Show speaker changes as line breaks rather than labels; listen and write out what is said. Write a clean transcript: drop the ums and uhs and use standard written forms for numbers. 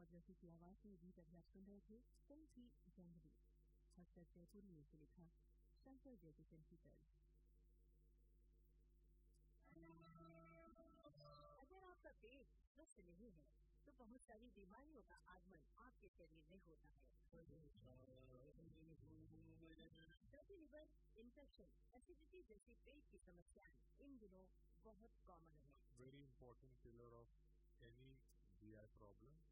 रफी की आवाज में गीत अभी आप सुन रहे थे। फिल्म थी जंगली। हसरत जयपुरी ने इसे लिखा, शंकर जयकिशन की तर्ज। अगर आपका पेट स्वस्थ नहीं है तो बहुत सारी बीमारियों का आगमन आपके शरीर में होता है। फैटी लिवर, इन्फेक्शन, एसिडिटी जैसी पेट की समस्याएं इन दिनों बहुत कॉमन है।
Very important pillar of any GI problem